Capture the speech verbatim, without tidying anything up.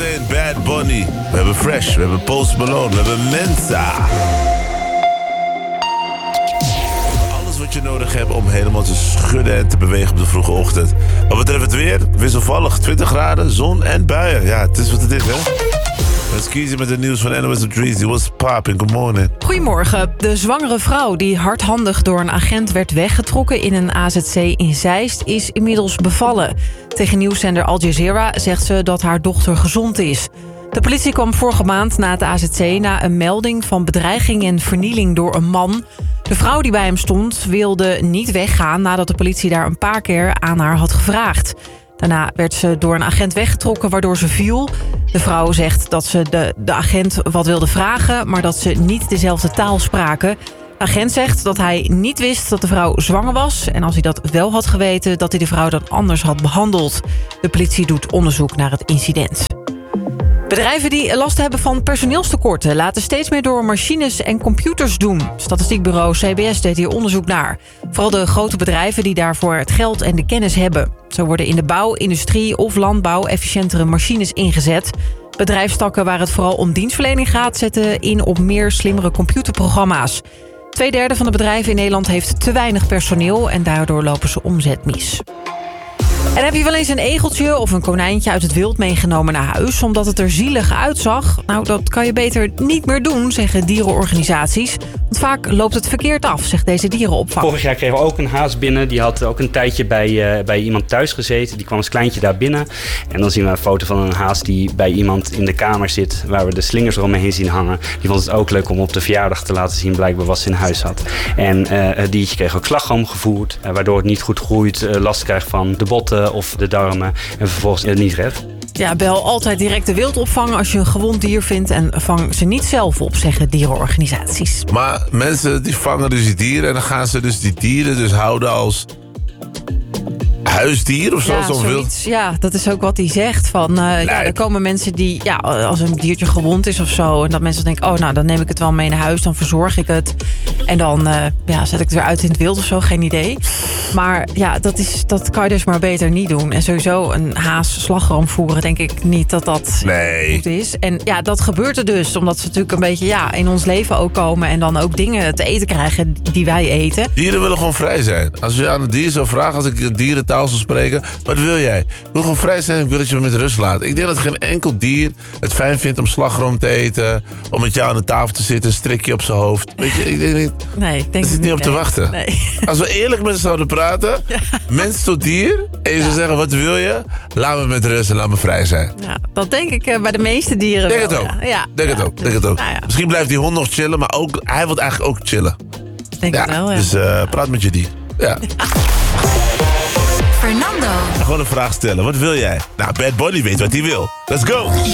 Zometeen Bad Bunny. We hebben Fresh, we hebben Post Malone, we hebben Mensa. Alles wat je nodig hebt om helemaal te schudden en te bewegen op de vroege ochtend. Wat betreft het weer, wisselvallig, twintig graden, zon en buien. Ja, het is wat het is, hè. Let's kiezen met het nieuws van N O S op Treasy. What's poppin'? Good morning. Goedemorgen. De zwangere vrouw die hardhandig door een agent werd weggetrokken in een A Z C in Zeist is inmiddels bevallen. Tegen nieuwszender Al Jazeera zegt ze dat haar dochter gezond is. De politie kwam vorige maand na het A Z C na een melding van bedreiging en vernieling door een man. De vrouw die bij hem stond wilde niet weggaan nadat de politie daar een paar keer aan haar had gevraagd. Daarna werd ze door een agent weggetrokken waardoor ze viel. De vrouw zegt dat ze de, de agent wat wilde vragen, maar dat ze niet dezelfde taal spraken. De agent zegt dat hij niet wist dat de vrouw zwanger was. En als hij dat wel had geweten, dat hij de vrouw dan anders had behandeld. De politie doet onderzoek naar het incident. Bedrijven die last hebben van personeelstekorten laten steeds meer door machines en computers doen. Statistiekbureau C B S deed hier onderzoek naar. Vooral de grote bedrijven die daarvoor het geld en de kennis hebben. Zo worden in de bouw, industrie of landbouw efficiëntere machines ingezet. Bedrijfstakken waar het vooral om dienstverlening gaat zetten in op meer slimmere computerprogramma's. Tweederde van de bedrijven in Nederland heeft te weinig personeel en daardoor lopen ze omzet mis. En heb je wel eens een egeltje of een konijntje uit het wild meegenomen naar huis omdat het er zielig uitzag? Nou, dat kan je beter niet meer doen, zeggen dierenorganisaties. Want vaak loopt het verkeerd af, zegt deze dierenopvang. Vorig jaar kregen we ook een haas binnen. Die had ook een tijdje bij, uh, bij iemand thuis gezeten. Die kwam als kleintje daar binnen. En dan zien we een foto van een haas die bij iemand in de kamer zit, waar we de slingers eromheen zien hangen. Die vond het ook leuk om op de verjaardag te laten zien, blijkbaar wat ze in huis had. En uh, het diertje kreeg ook slagroom gevoerd, uh, waardoor het niet goed groeit, uh, last krijgt van de botten of de darmen en vervolgens het niet redt. Ja, bel altijd direct de wildopvang als je een gewond dier vindt en vang ze niet zelf op, zeggen dierenorganisaties. Maar mensen die vangen dus die dieren en dan gaan ze dus die dieren dus houden als huisdier of zo? Ja, zoiets, ja, dat is ook wat hij zegt. Van, uh, ja, er komen mensen die, ja, als een diertje gewond is of zo, en dat mensen denken, oh, nou, dan neem ik het wel mee naar huis, dan verzorg ik het. En dan uh, ja, zet ik het weer uit in het wild of zo, geen idee. Maar ja, dat, is, dat kan je dus maar beter niet doen. En sowieso een haas slagroom voeren, denk ik niet dat dat nee. goed is. En ja, dat gebeurt er dus, omdat ze natuurlijk een beetje ja, in ons leven ook komen en dan ook dingen te eten krijgen die wij eten. Dieren willen gewoon vrij zijn. Als je aan een dier zou vragen, als ik dierentaal zou spreken, wat wil jij? Ik wil gewoon vrij zijn, ik wil dat je me met rust laat. Ik denk dat geen enkel dier het fijn vindt om slagroom te eten, om met jou aan de tafel te zitten, een strikje op zijn hoofd. Weet je, ik denk niet. Nee, ik denk er zit niet op te wachten. Nee. Als we eerlijk met z'n zouden praten, ja. Mens tot dier, en je ja. zou zeggen, wat wil je? Laat me met rust en laat me vrij zijn. Ja, dat denk ik uh, bij de meeste dieren denk wel. Het ook. Ja. Ja. Denk ja. het ook. Denk het ook. Nou ja. Misschien blijft die hond nog chillen, maar ook, hij wil eigenlijk ook chillen. Denk ja. het wel, ja. Dus uh, praat met je dier. Ja. ja. Fernando. Gewoon een vraag stellen. Wat wil jij? Nou, Bad Bunny weet wat hij wil. Let's go!